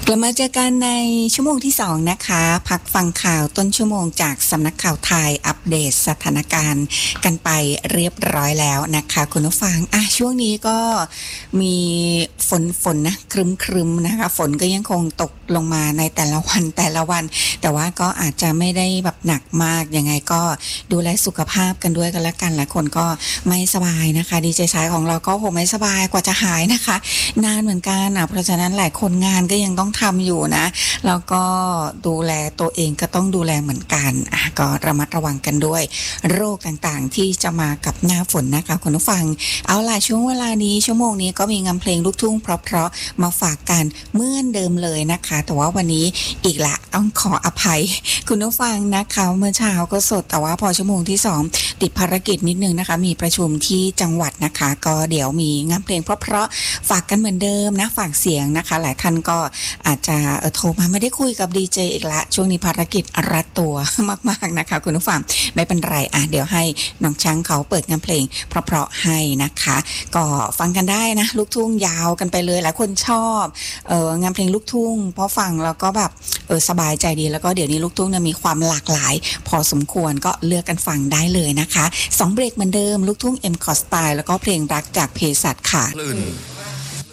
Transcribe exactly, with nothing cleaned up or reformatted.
กลับมาเจอกันในชั่วโมงที่สองนะคะพักฟังข่าวต้นชั่วโมงจากสำนักข่าวไทยอัปเดตสถานการณ์กันไปเรียบร้อยแล้วนะคะคุณผู้ฟังอ่ะช่วงนี้ก็มีฝนฝนนะครึมครึมนะคะฝนก็ยังคงตกลงมาในแต่ละวันแต่ละวันแต่ว่าก็อาจจะไม่ได้แบบหนักมากยังไงก็ดูแลสุขภาพกันด้วยกันละกันหลายคนก็ไม่สบายนะคะดีเจชายของเราก็คงไม่สบายกว่าจะหายนะคะนานเหมือนกันนะเพราะฉะนั้นหลายคนงานก็ยังต้องทำอยู่นะแล้วก็ดูแลตัวเองก็ต้องดูแลเหมือนกันอ่ะก็ระมัดระวังกันด้วยโรคต่างๆที่จะมากับหน้าฝนนะคะคุณผู้ฟังเอาล่ะช่วงเวลานี้ชั่วโมงนี้ก็มีงานเพลงลูกทุ่งเพราะๆมาฝากกันเหมือนเดิมเลยนะคะแต่ว่าวันนี้อีกละต้องขออภัยคุณผู้ฟังนะคะเมื่อเช้าก็สดแต่ว่าพอชั่วโมงที่สองติดภารกิจนิดนึงนะคะมีประชุมที่จังหวัดนะคะก็เดี๋ยวมีงานเพลงเพราะๆฝากกันเหมือนเดิมนะฝากเสียงนะคะหลายท่านก็อาจจะเออโทรมาไม่ได้คุยกับดีเจอีกละช่วงนี้ภารกิจรัดตัวมากๆนะคะคุณผู้ฟังไม่เป็นไรอ่ะเดี๋ยวให้น้องช้างเขาเปิดงานเพลงเพราะๆให้นะคะก็ฟังกันได้นะลูกทุ่งยาวกันไปเลยหลายคนชอบเอองานเพลงลูกทุ่งเพราะฟังแล้วก็แบบเออสบายใจดีแล้วก็เดี๋ยวนี้ลูกทุ่งเนี่ยมีความหลากหลายพอสมควรก็เลือกกันฟังได้เลยนะคะสองเบรกเหมือนเดิมลูกทุ่ง เอ็ม คอร์ Style แล้วก็เพลงรักจากเภสัชค่ะ